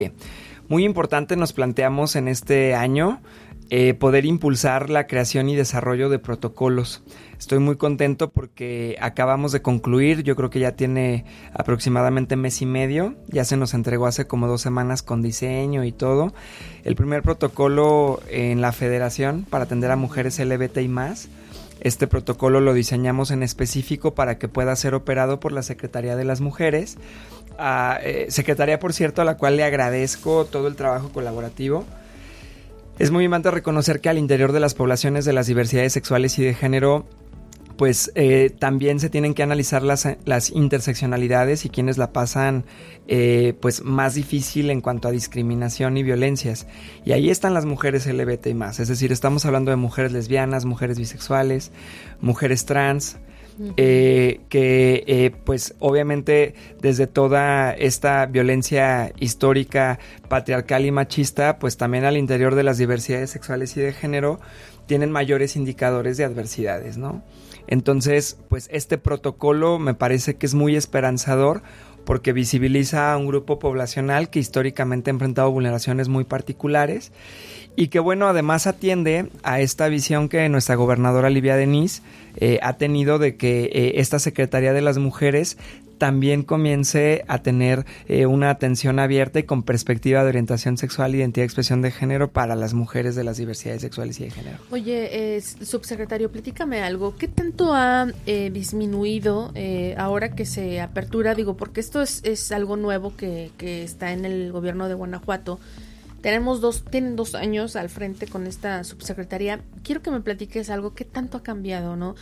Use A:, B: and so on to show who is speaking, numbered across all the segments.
A: Muy importante nos planteamos en este año poder impulsar la creación y desarrollo de protocolos. Estoy muy contento porque acabamos de concluir, yo creo que ya tiene aproximadamente mes y medio, ya se nos entregó hace como 2 semanas con diseño y todo, el primer protocolo en la federación para atender a mujeres LGBTI+. Este protocolo lo diseñamos en específico para que pueda ser operado por la Secretaría de las Mujeres, secretaría, por cierto, a la cual le agradezco todo el trabajo colaborativo. Es muy importante reconocer que al interior de las poblaciones de las diversidades sexuales y de género, pues también se tienen que analizar las interseccionalidades y quienes la pasan pues más difícil en cuanto a discriminación y violencias. Y ahí están las mujeres LGBTI+, es decir, estamos hablando de mujeres lesbianas, mujeres bisexuales, mujeres trans, que pues obviamente desde toda esta violencia histórica, patriarcal y machista, pues también al interior de las diversidades sexuales y de género tienen mayores indicadores de adversidades, ¿no? Entonces, pues este protocolo me parece que es muy esperanzador porque visibiliza a un grupo poblacional que históricamente ha enfrentado vulneraciones muy particulares y que, bueno, además atiende a esta visión que nuestra gobernadora Livia Denis ha tenido de que esta Secretaría de las Mujeres también comience a tener una atención abierta y con perspectiva de orientación sexual, identidad y expresión de género para las mujeres de las diversidades sexuales y de género.
B: Oye, subsecretario, platícame algo. ¿Qué tanto ha disminuido ahora que se apertura? Digo, porque esto es algo nuevo que está en el gobierno de Guanajuato. Tienen 2 años al frente con esta subsecretaría. Quiero que me platiques algo. ¿Qué tanto ha cambiado, no?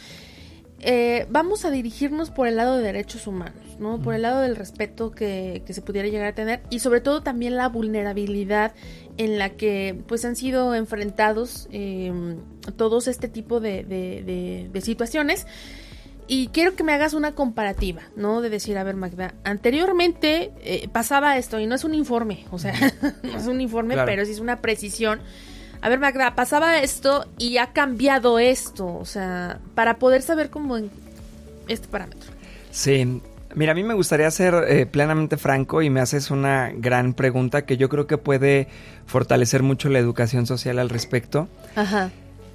B: Vamos a dirigirnos por el lado de derechos humanos, ¿no? Por el lado del respeto que se pudiera llegar a tener y sobre todo también la vulnerabilidad en la que pues han sido enfrentados todos este tipo de situaciones. Y quiero que me hagas una comparativa, ¿no? De decir, a ver, Magda, anteriormente pasaba esto y no es un informe, o sea, no es un informe, claro, pero sí es una precisión. A ver, Magda, pasaba esto y ha cambiado esto, o sea, para poder saber cómo en este parámetro.
A: Sí, mira, a mí me gustaría ser plenamente franco y me haces una gran pregunta que yo creo que puede fortalecer mucho la educación social al respecto.
B: Ajá.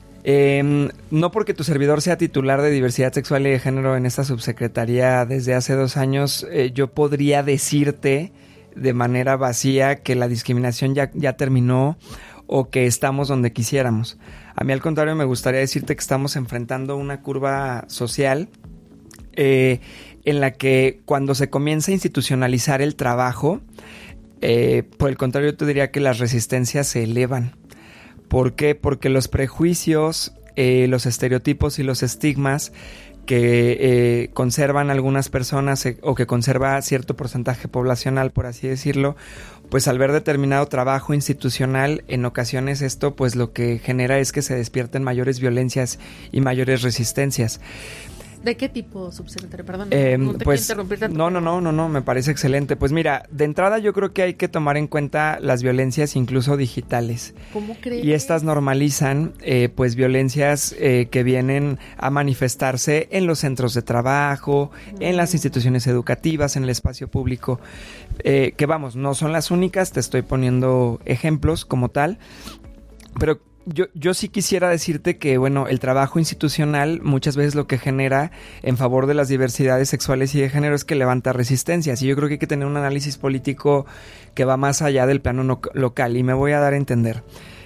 A: No porque tu servidor sea titular de diversidad sexual y de género en esta subsecretaría desde hace 2 años, yo podría decirte de manera vacía que la discriminación ya terminó o que estamos donde quisiéramos. A mí, al contrario, me gustaría decirte que estamos enfrentando una curva social en la que cuando se comienza a institucionalizar el trabajo, por el contrario, yo te diría que las resistencias se elevan. ¿Por qué? Porque los prejuicios, los estereotipos y los estigmas que conservan algunas personas o que conserva cierto porcentaje poblacional, por así decirlo, pues al ver determinado trabajo institucional, en ocasiones esto pues lo que genera es que se despierten mayores violencias y mayores resistencias.
B: ¿De qué tipo, subsecretario? Perdón,
A: no te quiero interrumpir tanto. No, me parece excelente. Pues mira, de entrada yo creo que hay que tomar en cuenta las violencias incluso digitales.
B: ¿Cómo crees?
A: Y estas normalizan pues violencias que vienen a manifestarse en los centros de trabajo, en las instituciones educativas, en el espacio público, que vamos, no son las únicas, te estoy poniendo ejemplos como tal, pero yo sí quisiera decirte que, bueno, el trabajo institucional muchas veces lo que genera en favor de las diversidades sexuales y de género es que levanta resistencias, y yo creo que hay que tener un análisis político que va más allá del plano local, y me voy a dar a entender.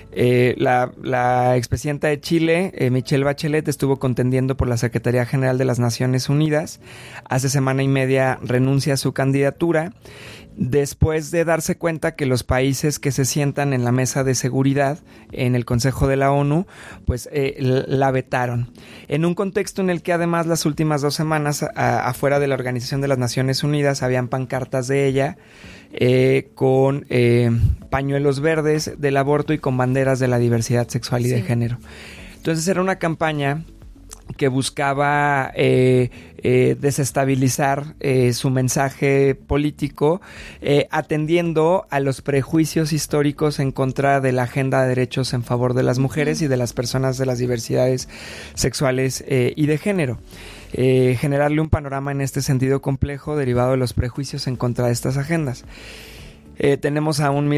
A: La expresidenta de Chile, Michelle Bachelet, estuvo contendiendo por la Secretaría General de las Naciones Unidas. Hace semana y media renuncia a su candidatura después de darse cuenta que los países que se sientan en la mesa de seguridad en el Consejo de la ONU, pues la vetaron. En un contexto en el que además las últimas 2 semanas afuera de la Organización de las Naciones Unidas habían pancartas de ella con pañuelos verdes del aborto y con banderas de la diversidad sexual y de género. Entonces era una campaña que buscaba desestabilizar su mensaje político, atendiendo a los prejuicios históricos en contra de la agenda de derechos en favor de las mujeres y de las personas de las diversidades sexuales y de género. Generarle un panorama en este sentido complejo derivado de los prejuicios en contra de estas agendas. Tenemos a un